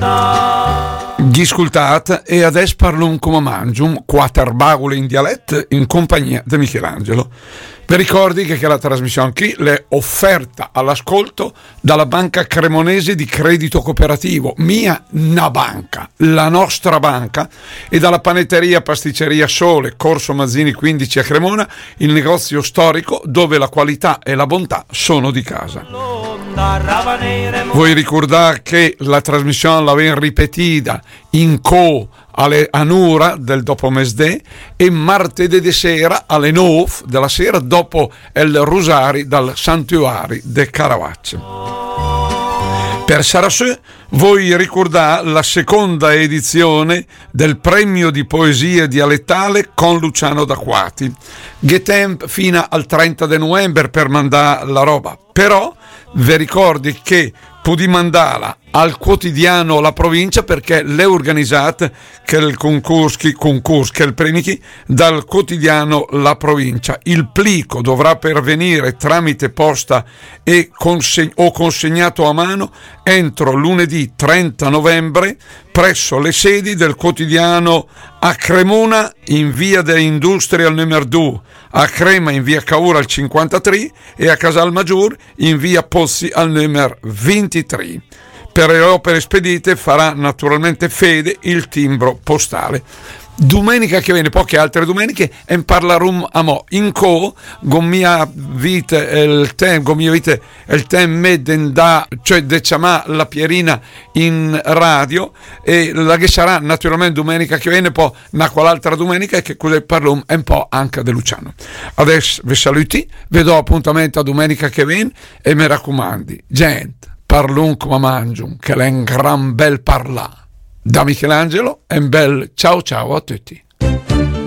Discultat e adesso parlum come mangium, quattro baule in dialetto in compagnia di Michelangelo. Vi ricordi che la trasmissione qui è offerta all'ascolto dalla Banca Cremonese di Credito Cooperativo, mia na banca, la nostra banca, e dalla panetteria Pasticceria Sole, Corso Mazzini 15 a Cremona, il negozio storico dove la qualità e la bontà sono di casa. Voi ricordate che la trasmissione l'aveva ripetita in alle anura del dopo mesdè e martedì di sera alle 9 della sera dopo il Rosari dal Santuari de Caravaggio. Per Sarasù voi ricordate la seconda edizione del premio di poesia dialettale con Luciano D'Acquati. Getemp fino al 30 di novembre per mandare la roba, però vi ricordi che pudi mandarla al quotidiano La Provincia perché le organizzate che il concorso che il premii dal quotidiano La Provincia. Il plico dovrà pervenire tramite posta e consegnato a mano entro lunedì 30 novembre presso le sedi del quotidiano a Cremona in via dell'Industria numero 2, a Crema in via Caura al 53 e a Casalmaggiore in via Pozzi al numero 23. Per le opere spedite farà naturalmente fede il timbro postale. Domenica che viene, poche altre domeniche, en parlarum a mo in gomia vite il tem medden da, cioè decama la Pierina in radio, e la che sarà naturalmente domenica che viene, poi una qual'altra domenica, e che così parlum un po' anche di Luciano. Adesso vi saluti, vi do appuntamento a domenica che viene e mi raccomandi, gente, parlum come mangium, che è un gran bel parla. Da Michelangelo, un bel ciao ciao a tutti.